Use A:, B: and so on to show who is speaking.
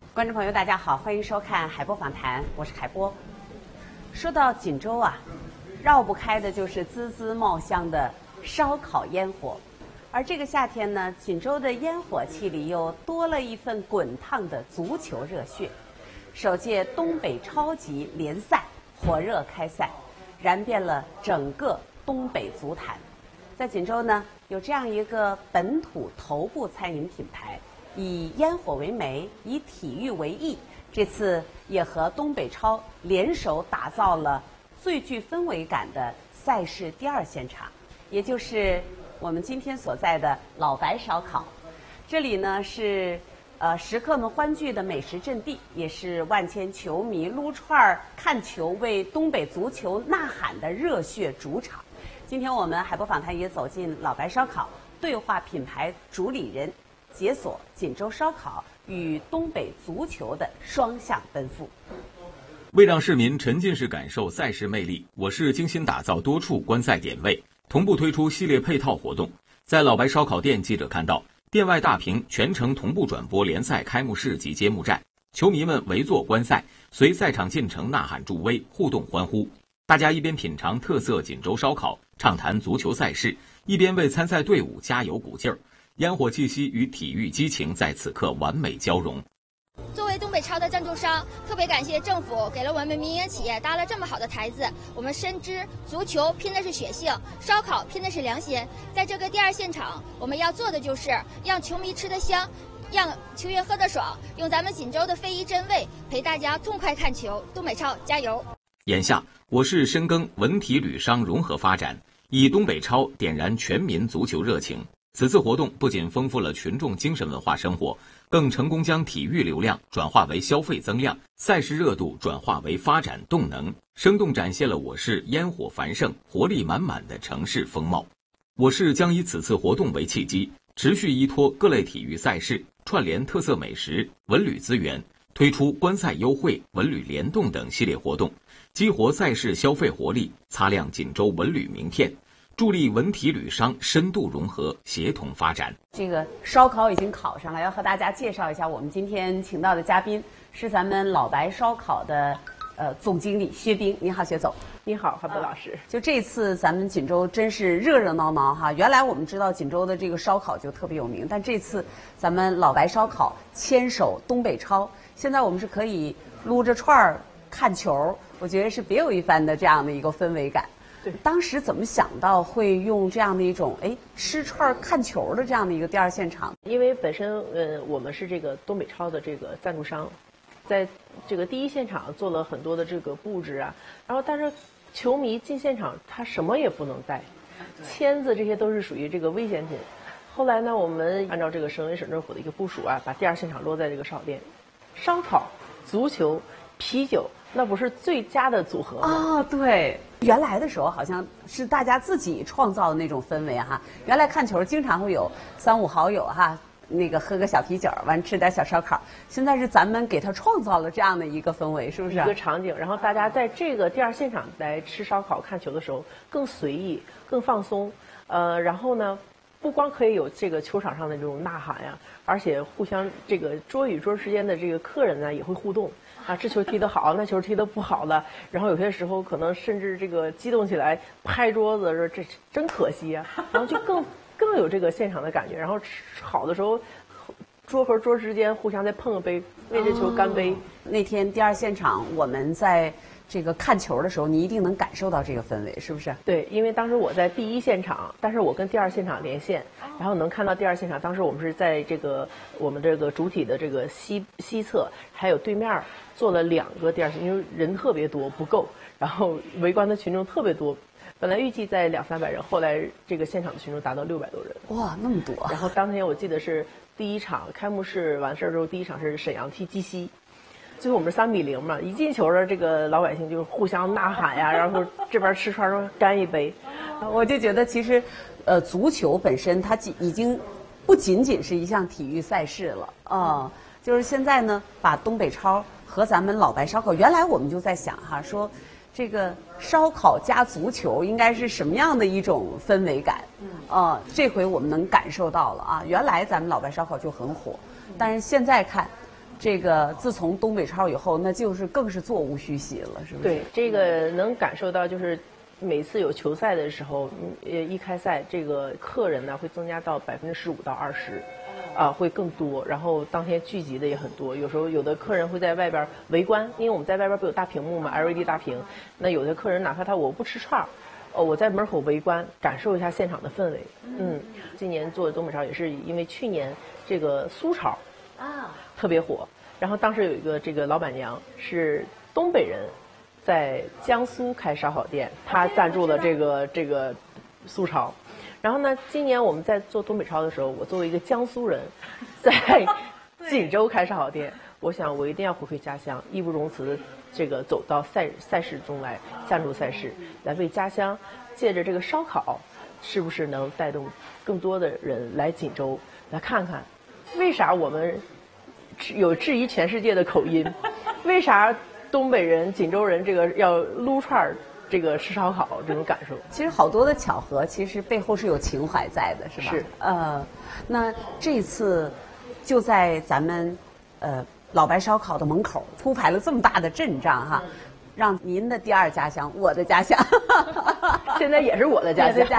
A: 观众朋友，大家好，欢迎收看海波访谈，我是海波。说到锦州啊，绕不开的就是滋滋冒香的烧烤烟火。而这个夏天呢，锦州的烟火气里又多了一份滚烫的足球热血。首届东北超级联赛火热开赛，燃遍了整个东北足坛。在锦州呢，有这样一个本土头部餐饮品牌，以烟火为媒，以体育为艺，这次也和东北超联手打造了最具氛围感的赛事第二现场，也就是我们今天所在的老白烧烤。这里呢是食客们欢聚的美食阵地，也是万千球迷撸串看球为东北足球呐喊的热血主场。今天我们海波访谈也走进老白烧烤，对话品牌主理人，解锁锦州烧烤与东北足球的双向奔赴。
B: 为让市民沉浸式感受赛事魅力，我市精心打造多处观赛点位，同步推出系列配套活动。在老白烧烤店，记者看到店外大屏全程同步转播联赛开幕式及揭幕战，球迷们围坐观赛，随赛场进程呐喊助威，互动欢呼。大家一边品尝特色锦州烧烤，畅谈足球赛事，一边为参赛队伍加油鼓劲儿。烟火气息与体育激情在此刻完美交融。
C: 作为东北超的赞助商，特别感谢政府给了我们民营企业搭了这么好的台子。我们深知足球拼的是血性，烧烤拼的是良心。在这个第二现场，我们要做的就是让球迷吃得香，让球员喝得爽，用咱们锦州的非遗真味陪大家痛快看球。东北超加油！
B: 眼下，我市深耕文体旅商融合发展，以东北超点燃全民足球热情。此次活动不仅丰富了群众精神文化生活，更成功将体育流量转化为消费增量，赛事热度转化为发展动能，生动展现了我市烟火繁盛、活力满满的城市风貌。我市将以此次活动为契机，持续依托各类体育赛事，串联特色美食、文旅资源，推出观赛优惠、文旅联动等系列活动，激活赛事消费活力，擦亮锦州文旅名片，助力文体旅商深度融合、协同发展。
A: 这个烧烤已经烤上了，要和大家介绍一下，我们今天请到的嘉宾是咱们老白烧烤的总经理薛冰。你好，薛总。
D: 你好，海波老师。
A: 就这次咱们锦州真是热热闹闹哈。原来我们知道锦州的这个烧烤就特别有名，但这次咱们老白烧烤牵手东北超，现在我们是可以撸着串儿看球，我觉得是别有一番的这样的一个氛围感。
D: 对，
A: 当时怎么想到会用这样的一种吃串看球的这样的一个第二现场？
D: 因为本身我们是这个东北超的这个赞助商，在这个第一现场做了很多的这个布置啊，然后但是球迷进现场他什么也不能带，签子这些都是属于这个危险品。后来呢，我们按照这个省委省政府的一个部署啊，把第二现场落在这个烧烤店，烧烤、足球、啤酒，那不是最佳的组合吗？
A: 哦，对。原来的时候好像是大家自己创造的那种氛围哈。原来看球经常会有3、5好友哈，那个喝个小啤酒，完吃点小烧烤。现在是咱们给他创造了这样的一个氛围，是不是？
D: 一个场景，然后大家在这个第二现场来吃烧烤、看球的时候更随意、更放松。然后呢，不光可以有这个球场上的这种呐喊呀，而且互相这个桌与桌之间的这个客人呢也会互动。啊，这球踢得好，那球踢得不好了，然后有些时候可能甚至这个激动起来拍桌子说这真可惜啊，然后就更有这个现场的感觉。然后好的时候，桌和桌之间互相再碰个杯，为这球干杯。
A: 那天第二现场我们在这个看球的时候，你一定能感受到这个氛围，是不是？
D: 对，因为当时我在第一现场，但是我跟第二现场连线，然后能看到第二现场。当时我们是在这个我们这个主体的这个西侧，还有对面做了2个第二现场，因为人特别多不够，然后围观的群众特别多。本来预计在200-300人，后来这个现场的群众达到600多人。
A: 哇，那么多！
D: 然后当天我记得是第一场开幕式完事儿之后，第一场是沈阳踢鸡西。最后我们是3-0嘛，一进球的这个老百姓就互相呐喊呀，然后这边吃串说干一杯。
A: 我就觉得其实，足球本身它已经不仅仅是一项体育赛事了就是现在呢，把东北超和咱们老白烧烤，原来我们就在想哈，说这个烧烤加足球应该是什么样的一种氛围感？这回我们能感受到了啊。原来咱们老白烧烤就很火，但是现在看。 这个自从东北超以后，那就是更是座无虚席了，是不是？
D: 对，这个能感受到，就是每次有球赛的时候，一开赛，这个客人呢会增加到15%到20%，会更多。然后当天聚集的也很多，有时候有的客人会在外边围观，因为我们在外边不有大屏幕嘛 ，LED 大屏。那有的客人哪怕我不吃串儿，我在门口围观，感受一下现场的氛围。今年做东北超也是因为去年这个苏超特别火，然后当时有一个这个老板娘是东北人，在江苏开烧烤店，她赞助了这个苏超。然后呢，今年我们在做东北超的时候，我作为一个江苏人，在锦州开烧烤店，我想我一定要回馈家乡，义不容辞的这个走到赛事中来，赞助赛事，来为家乡借着这个烧烤，是不是能带动更多的人来锦州来看看，为啥我们有质疑全世界的口音，为啥东北人、锦州人这个要撸串儿，这个吃烧烤这种感受。
A: 其实好多的巧合，其实背后是有情怀在的，是吧？
D: 是。
A: 那这次就在咱们老白烧烤的门口铺排了这么大的阵仗哈，让您的第二家乡，我的家乡，
D: 现在也是我的家乡。